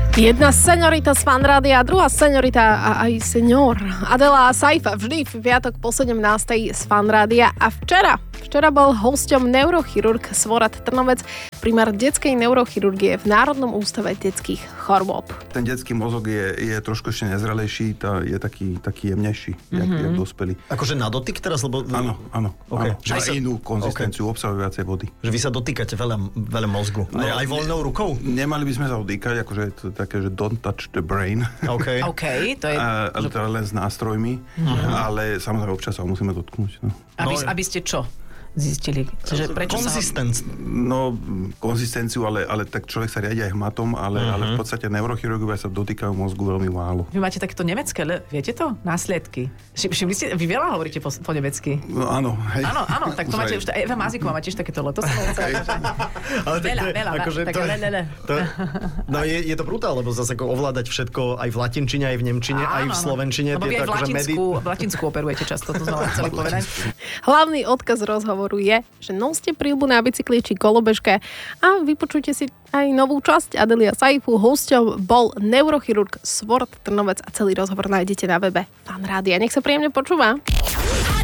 Jedna seniorita z Fanrádia a druhá seniorita a aj senior. Adela Saifa vždy v piatok po 17. z Fanrádia a včera bol hosťom neurochirurg Svorad Trnovec, primár detskej neurochirurgie v Národnom ústave detských chorôb. Ten detský mozog je trošku ešte nezrelejší, je taký jemnejší, jak dospelý. Akože na dotyk teraz? Lebo... Áno. Okay. Že má inú konzistenciu, obsahuje viacej vody. Že vy sa dotýkate veľa mozgu. No, aj voľnou rukou? Nemali by sme sa dotýkať, akože je to také, že don't touch the brain. OK, to je... Ale teda len s nástrojmi, ale samozrejme občas sa ho musíme dotknúť. No. Aby ste čo zistili? Že prečo konzistenciu, ale tak človek sa riadi aj hmatom, ale v podstate neurochirurgovia sa dotýkajú mozgu veľmi málo. Vy máte takéto nemecké, viete to? Následky. Všimli ste, vy veľa hovoríte po nemecky. No áno, hej. Áno, tak to máte už, Eva Máziková má tiež takéto leto. Veľa. No je to brutál, lebo zase ako ovládať všetko aj v latinčine, aj v nemčine, aj v slovenčine. Lebo vy aj v latinsku operujete často, to znamená chceli povedať. Hlavný odkaz rozhovoru je, že noste príľbu na bicykli či kolobežke a vypočujte si aj novú časť Adelia Saifu. Hosťom bol neurochirurg Svorad Trnovec a celý rozhovor nájdete na webe Fanrádia. Nech sa príjemne počúva.